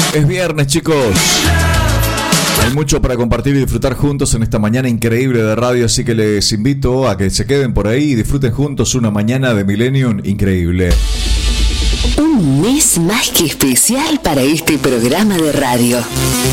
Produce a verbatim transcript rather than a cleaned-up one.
Es viernes, chicos. Hay mucho para compartir y disfrutar juntos en esta mañana increíble de radio, así que les invito a que se queden por ahí y disfruten juntos una mañana de Millennium increíble. Un mes más que especial para este programa de radio.